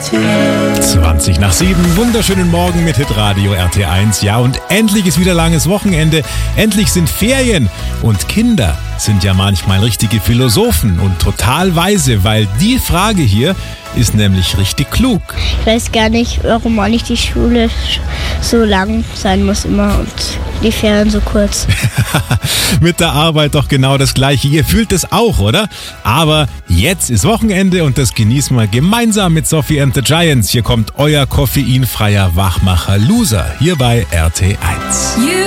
20:07, wunderschönen Morgen mit Hitradio RT1. Ja, und endlich ist wieder langes Wochenende. Endlich sind Ferien. Und Kinder sind ja manchmal richtige Philosophen und total weise, weil die Frage hier ist nämlich richtig klug. Ich weiß gar nicht, warum auch nicht die Schule so lang sein muss immer und die Ferien so kurz. Mit der Arbeit doch genau das Gleiche. Ihr fühlt es auch, oder? Aber jetzt ist Wochenende und das genießen wir gemeinsam mit Sophie and the Giants. Hier kommt euer koffeinfreier Wachmacher Loser hier bei RT1.